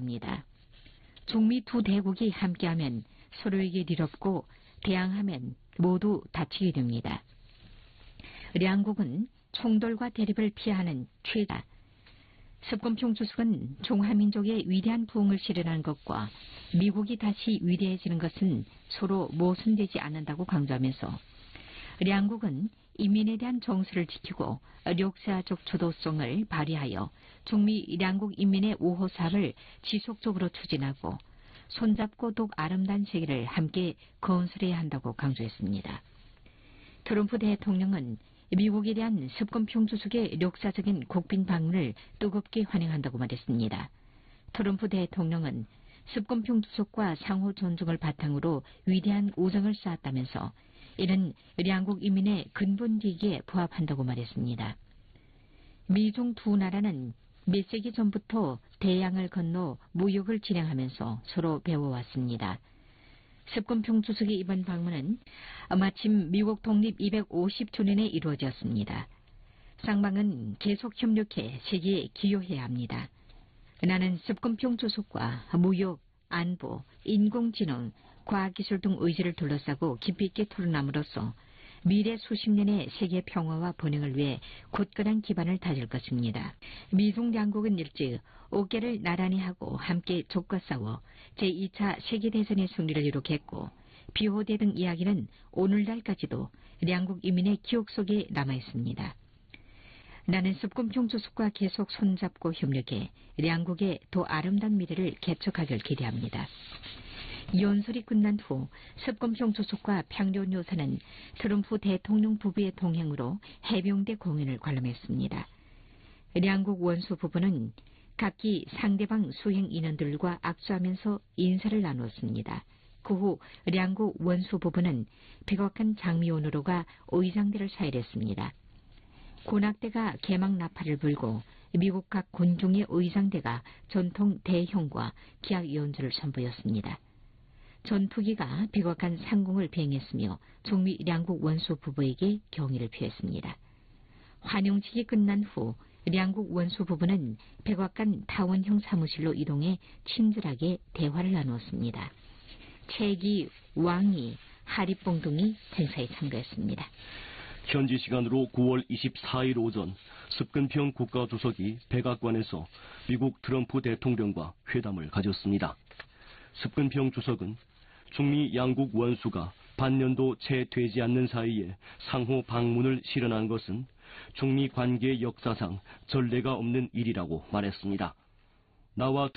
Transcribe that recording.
말합니다. 중미 두 대국이 함께하면 서로에게 이롭고 대항하면 모두 다치게 됩니다. 양국은 총돌과 대립을 피하는 최다. 습권평 주석은 중화민족의 위대한 부흥을 실현한 것과 미국이 다시 위대해지는 것은 서로 모순되지 않는다고 강조하면서 양국은 인민에 대한 정서를 지키고 역사적 주도성을 발휘하여 중미 양국 인민의 우호 사업을 지속적으로 추진하고 손잡고 더욱 아름다운 세계를 함께 건설해야 한다고 강조했습니다. 트럼프 대통령은 미국에 대한 습권평 주석의 역사적인 국빈 방문을 뜨겁게 환영한다고 말했습니다. 트럼프 대통령은 습권평 주석과 상호 존중을 바탕으로 위대한 우정을 쌓았다면서 이는 양국 인민의 근본利益에 부합한다고 말했습니다. 미중 두 나라는 몇 세기 전부터 대양을 건너 무역을 진행하면서 서로 배워왔습니다. 습권평 주석의 이번 방문은 마침 미국 독립 250주년에 이루어졌습니다. 쌍방은 계속 협력해 세계에 기여해야 합니다. 나는 습권평 주석과 무역, 안보, 인공지능, 과학기술 등 의지를 둘러싸고 깊이 있게 토론함으로써 미래 수십 년의 세계 평화와 번영을 위해 굳건한 기반을 다질 것입니다. 미중 양국은 일찍 어깨를 나란히 하고 함께 족과 싸워 제2차 세계대전의 승리를 이룩했고 비호대 등 이야기는 오늘날까지도 양국 인민의 기억 속에 남아있습니다. 나는 습권평 주석과 계속 손잡고 협력해 양국의 더 아름다운 미래를 개척하길 기대합니다. 연설이 끝난 후 습권평 주석과 평년 요사는 트럼프 대통령 부부의 동행으로 해병대 공연을 관람했습니다. 양국 원수 부부는 각기 상대방 수행 인원들과 악수하면서 인사를 나누었습니다. 그 후 양국 원수 부부는 백악관 장미원으로가 의장대를 사일했습니다. 군악대가 개막 나팔을 불고 미국 각 군중의 의장대가 전통 대형과 기악 연주를 선보였습니다. 전투기가 백악관 상공을 비행했으며 중미 양국 원수 부부에게 경의를 표했습니다. 환영식이 끝난 후 양국 원수 부부는 백악관 타원형 사무실로 이동해 친절하게 대화를 나누었습니다. 최기, 왕이, 하리뽕 등이 행사에 참가했습니다. 현지 시간으로 9월 24일 오전 습권평 국가주석이 백악관에서 미국 트럼프 대통령과 회담을 가졌습니다. 습권평 주석은 중미 양국 원수가 반년도 채 되지 않는 사이에 상호 방문을 실현한 것은 중미 관계 역사상 전례가 없는 일이라고 말했습니다. 나와